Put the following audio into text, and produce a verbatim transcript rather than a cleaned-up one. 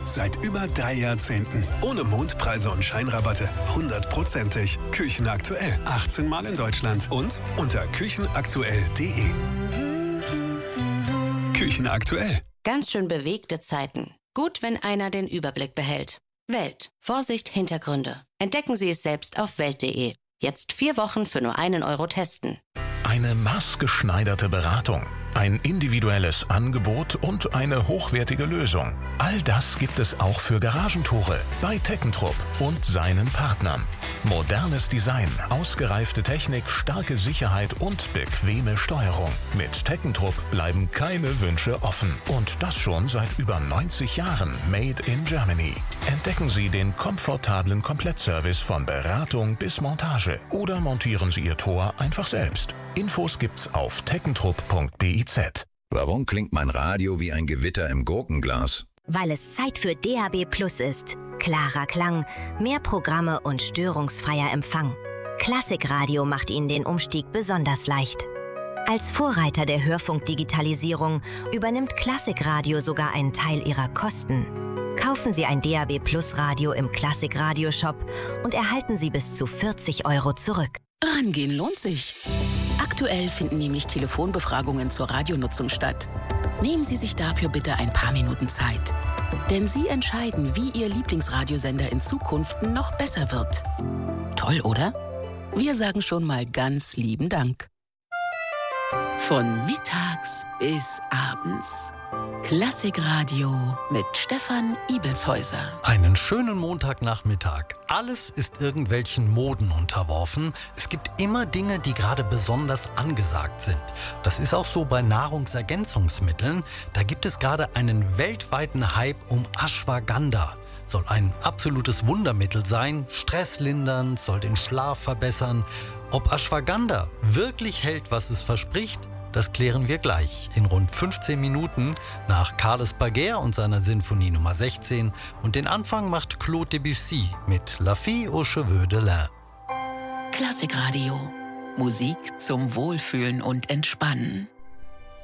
Seit über drei Jahrzehnten. Ohne Mondpreise und Scheinrabatte. Hundertprozentig. Küchenaktuell. achtzehn Mal in Deutschland. Und unter küchenaktuell punkt de. Küchenaktuell. Ganz schön bewegte Zeiten. Gut, wenn einer den Überblick behält. Welt. Vorsicht, Hintergründe. Entdecken Sie es selbst auf welt punkt de. Jetzt vier Wochen für nur einen Euro testen. Eine maßgeschneiderte Beratung, ein individuelles Angebot und eine hochwertige Lösung. All das gibt es auch für Garagentore bei Teckentrupp und seinen Partnern. Modernes Design, ausgereifte Technik, starke Sicherheit und bequeme Steuerung. Mit Teckentrupp bleiben keine Wünsche offen. Und das schon seit über neunzig Jahren. Made in Germany. Entdecken Sie den komfortablen Komplettservice von Beratung bis Montage. Oder montieren Sie Ihr Tor einfach selbst. Infos gibt's auf teckentrupp punkt biz. Warum klingt mein Radio wie ein Gewitter im Gurkenglas? Weil es Zeit für D A B Plus ist. Klarer Klang, mehr Programme und störungsfreier Empfang. Klassikradio macht Ihnen den Umstieg besonders leicht. Als Vorreiter der Hörfunkdigitalisierung übernimmt Klassikradio sogar einen Teil Ihrer Kosten. Kaufen Sie ein D A B Plus Radio im Klassikradio-Shop und erhalten Sie bis zu vierzig Euro zurück. Rangehen lohnt sich. Aktuell finden nämlich Telefonbefragungen zur Radionutzung statt. Nehmen Sie sich dafür bitte ein paar Minuten Zeit. Denn Sie entscheiden, wie Ihr Lieblingsradiosender in Zukunft noch besser wird. Toll, oder? Wir sagen schon mal ganz lieben Dank. Von mittags bis abends. Klassikradio mit Stefan Ibelshäuser. Einen schönen Montagnachmittag. Alles ist irgendwelchen Moden unterworfen. Es gibt immer Dinge, die gerade besonders angesagt sind. Das ist auch so bei Nahrungsergänzungsmitteln. Da gibt es gerade einen weltweiten Hype um Ashwagandha. Soll ein absolutes Wundermittel sein, stresslindernd, soll den Schlaf verbessern. Ob Ashwagandha wirklich hält, was es verspricht, das klären wir gleich in rund fünfzehn Minuten nach Carles Baguer und seiner Sinfonie Nummer sechzehn. Und den Anfang macht Claude Debussy mit La Fille aux Cheveux de lin. Klassikradio. Musik zum Wohlfühlen und Entspannen.